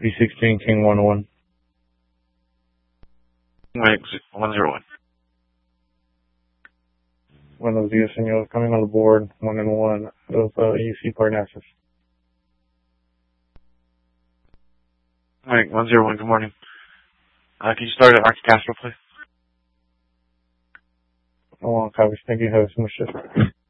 B16 King 1-1. Mike 101. Buenos días, señor. Coming on board 1-1 of UC Parnassus. Mike 101, good morning. Can you start at Arch Castro, please? Oh, copy. Thank you. Have so much.